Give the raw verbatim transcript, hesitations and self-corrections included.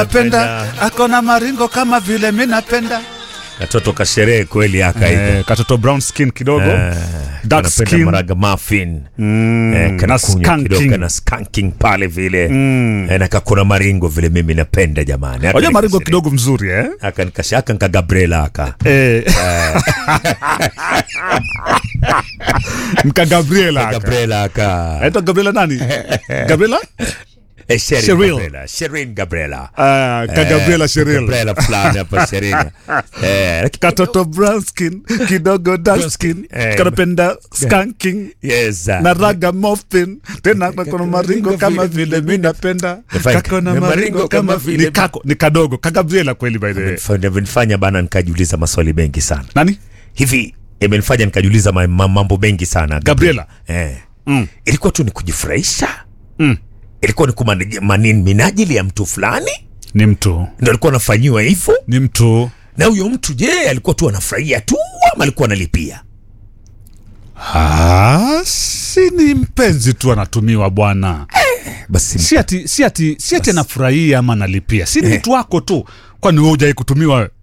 napenda akona maringo kama vile mimi napenda. Katoto kasherehe kweli aka hivyo. Eh, katoto brown skin kidogo. Eh, dark skin. Maraga muffin. Mm, eh, kana skanking. kidogo na skanking pale vile. Mm. Eh, na kakuna maringo vile mimi napenda jamani. Wajua maringo kidogo mzuri eh? Aka nikashaka nka Gabriela aka. Eh. Mka Gabriela aka. Gabriela aka. Aitwa Gabriela nani? Gabriela? Eh, Sherin Gabriela. Sherin Gabriela. Ah, ka Gabriela Sherin. Gabriela fulani hapa Sherin. Eh, katoto brown skin, kidogo dark skin. Eh, kanapenda skanking. Yes. Na raga muffin. Tena kuna maringo kama vile mimi napenda. Kakona maringo kama vile ni kako ni kadogo. Ka Gabriela kweli by the way. Imenifanya bana nikajiuliza maswali mengi sana. Nani? Hivi imenifanya nikajiuliza mambo mengi sana. Gabriela. Eh. Mm. Ilikuwa tu ni kujifurahisha. Mm. Ilikuwa ni kumanini minajili ya mtu fulani? Ni mtu. Ndio alikuwa anafanywa hivyo? Ni mtu. Na huyo mtu je, alikuwa tu anafurahia tu ama alikuwa analipia? Ah, si ni mpenzi tu anatumiwa bwana. Eh, basi si ati si ati si ati anafurahia ama analipia. Si ni mtu wako tu. Kwani wewe hujai kutumiwa?